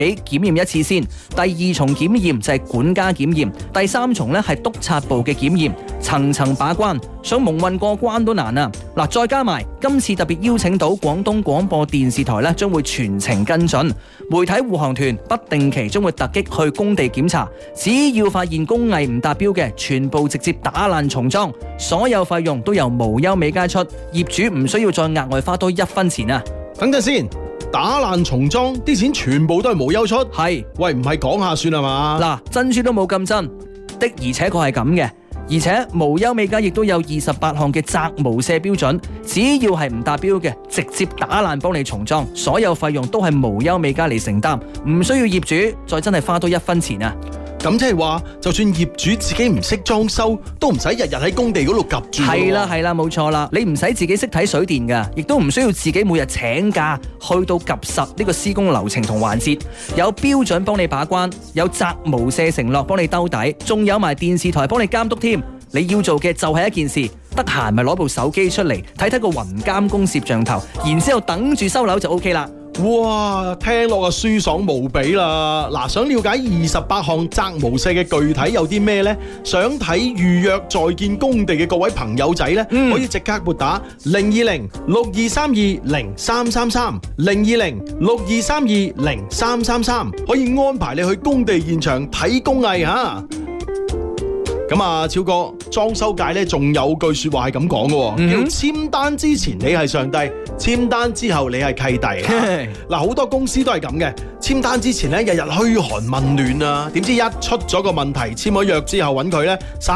檢驗一次先。第二重檢驗就係管家檢驗，第三重咧係督察部嘅檢驗，層層把關，想蒙混過關都難啊！嗱，再加埋今次特別邀請到廣東廣播電視台咧，將會全程跟進，媒體護航團不定期將會突擊去工地檢查，只要發現工藝唔達標嘅，全部直接打爛重裝，所有費用都由無憂美街出，業主唔需要再額外花多1分錢啊！ 等陣先，打爛重裝啲錢全部都係無憂出？ 係， 喂，唔係講下算係嘛？ 嗱，珍珠都冇咁真，的而且確係咁嘅。而且無憂美家亦都有28項嘅責無赦標準，只要係唔達標嘅，直接打爛幫你重裝，所有費用都係無憂美家嚟承擔，唔需要業主再真係花多1分錢啊！ 咁即係話，就算業主自己唔識裝修，都唔使日日喺工地嗰度夾住。 係啦，冇錯啦，你唔使自己識睇水電㗎，亦都唔需要自己每日請假去到夾實呢個施工流程同環節，有標準幫你把關，有責無赦承諾幫你兜底，仲有埋電視台幫你監督添。你要做嘅就係一件事，得閒咪攞部手機出嚟睇睇個雲監工攝像頭，然之後等住收樓就 OK 啦。 哇，聽落啊舒爽無比啦！嗱，想了解28項責無赦嘅具體有啲咩呢？想睇預約在建工地嘅各位朋友仔呢，可以即刻撥打020-6232-0333 020-6232-0333，可以安排你去工地現場睇工藝嚇。咁啊，超哥，裝修界咧仲有句說話係咁講嘅，叫簽單之前你係上帝，簽單之後你係契弟。嗱，好多公司都係咁嘅，簽單之前咧日日噓寒問暖啊，點知一出咗個問題，簽咗約之後揾佢咧。